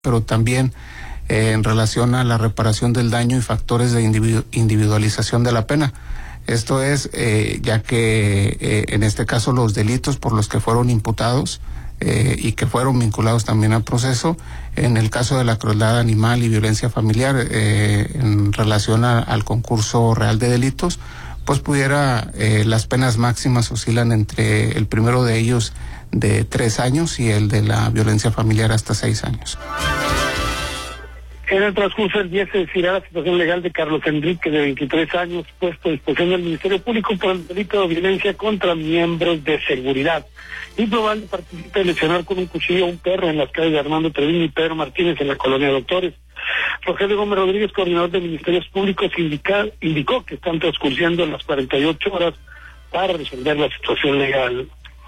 pero también en relación a la reparación del daño y factores de individualización de la pena. Esto es, ya que en este caso los delitos por los que fueron imputados y que fueron vinculados también al proceso, en el caso de la crueldad animal y violencia familiar, en relación al concurso real de delitos, pues pudiera, las penas máximas oscilan entre el primero de ellos de 3 años y el de la violencia familiar hasta 6 años. En el transcurso del día se decidirá la situación legal de Carlos Enrique, de 23 años, puesto a disposición del Ministerio Público por el delito de violencia contra miembros de seguridad. Improbable participa en lesionar con un cuchillo a un perro en las calles de Armando Treviño y Pedro Martínez en la colonia Doctores. Rogelio Gómez Rodríguez, coordinador de Ministerios Públicos, indicó que están transcurriendo las 48 horas para resolver la situación legal.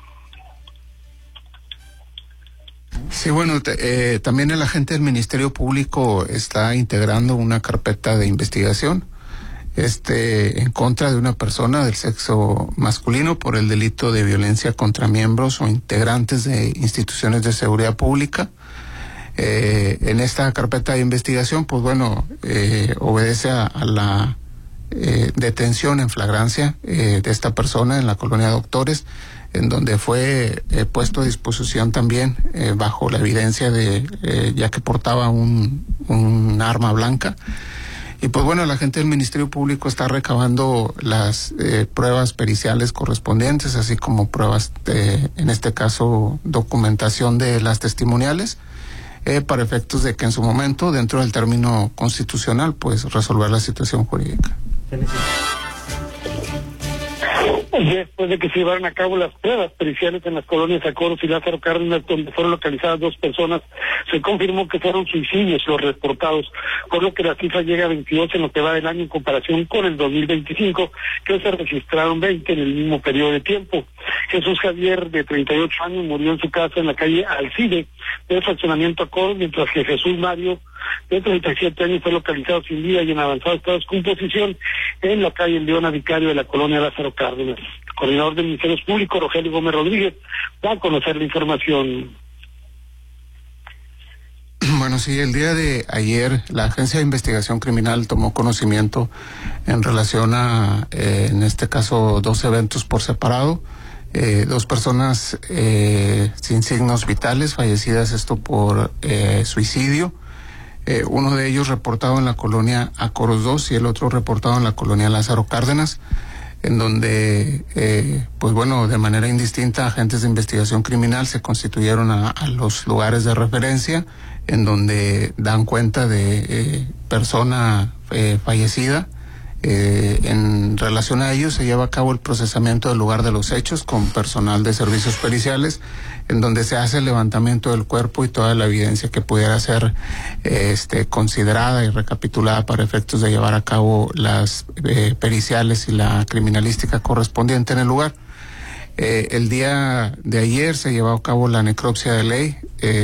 Sí, bueno, también el agente del Ministerio Público está integrando una carpeta de investigación en contra de una persona del sexo masculino por el delito de violencia contra miembros o integrantes de instituciones de seguridad pública. En esta carpeta de investigación, pues bueno, obedece a la detención en flagrancia de esta persona en la colonia Doctores, en donde fue puesto a disposición también bajo la evidencia de ya que portaba un arma blanca. Y pues bueno, la gente del Ministerio Público está recabando las pruebas periciales correspondientes, así como pruebas en este caso documentación de las testimoniales, para efectos de que en su momento, dentro del término constitucional, pues resolver la situación jurídica. Después de que se llevaron a cabo las pruebas periciales en las colonias Acoros y Lázaro Cárdenas, donde fueron localizadas 2 personas, se confirmó que fueron suicidios los reportados, por lo que la cifra llega a 22 en lo que va del año en comparación con el 2025, que se registraron 20 en el mismo periodo de tiempo. Jesús Javier, de 38 años, murió en su casa en la calle Alcide, del fraccionamiento Acoros, mientras que Jesús Mario, de 37 años, fue localizado sin vida y en avanzado estado de descomposición en la calle Leona Vicario de la colonia Lázaro Cárdenas. El coordinador de Ministerios Públicos, Rogelio Gómez Rodríguez, va a conocer la información. Bueno, sí, el día de ayer la Agencia de Investigación Criminal tomó conocimiento en relación a, en este caso, 2 eventos por separado. 2 personas sin signos vitales, fallecidas esto por suicidio. Uno de ellos reportado en la colonia Acoros 2 y el otro reportado en la colonia Lázaro Cárdenas, en donde, pues bueno, de manera indistinta, agentes de investigación criminal se constituyeron a los lugares de referencia, en donde dan cuenta de persona fallecida. En relación a ello se lleva a cabo el procesamiento del lugar de los hechos con personal de servicios periciales, en donde se hace el levantamiento del cuerpo y toda la evidencia que pudiera ser considerada y recapitulada para efectos de llevar a cabo las periciales y la criminalística correspondiente en el lugar. El día de ayer se llevó a cabo la necropsia de ley.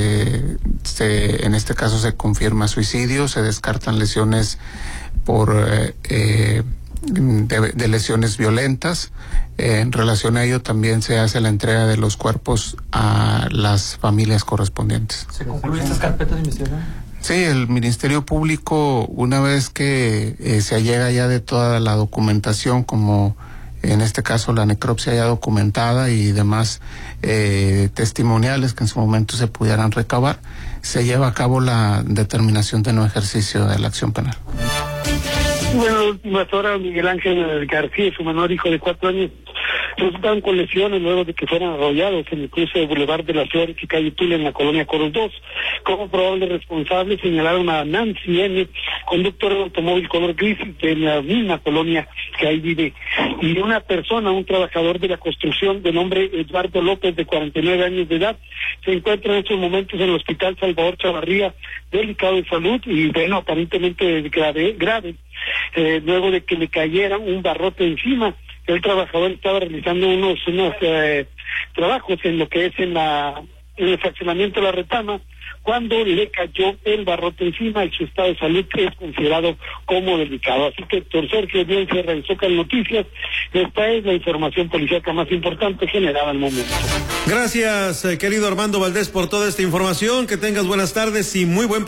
En este caso se confirma suicidio, se descartan lesiones por de lesiones violentas. En relación a ello también se hace la entrega de los cuerpos a las familias correspondientes. ¿Se concluyen estas carpetas de investigación? Sí, el Ministerio Público, una vez que se allega ya de toda la documentación, como en este caso la necropsia ya documentada y demás testimoniales que en su momento se pudieran recabar, se lleva a cabo la determinación de no ejercicio de la acción penal. Bueno, en las últimas horas, Miguel Ángel García y su menor hijo de 4 años resultaron con lesiones luego de que fueran arrollados en el cruce de Boulevard de las Flores y calle Tula en la colonia Coros 2. Como probable responsable señalaron a Nancy N., conductor de automóvil color gris de la misma colonia que ahí vive, y una persona, un trabajador de la construcción de nombre Eduardo López, de 49 años de edad, se encuentra en estos momentos en el Hospital Salvador Chavarría, delicado de salud y bueno, aparentemente grave, luego de que le cayera un barrote encima. El trabajador estaba realizando unos trabajos en lo que es en el fraccionamiento de la Retama, cuando le cayó el barrote encima y su estado de salud es considerado como delicado. Así que, doctor Sergio bien se realizó con noticias. Esta es la información policíaca más importante generada al momento. Gracias, querido Armando Valdés, por toda esta información. Que tengas buenas tardes y muy buen